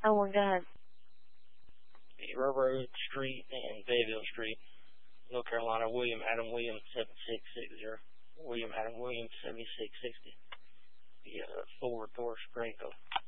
Oh, well, go ahead. Railroad Street and Fayetteville Street, North Carolina. William Adam Williams, 7660. William Adam Williams, 7660. The Ford Thor Springfield.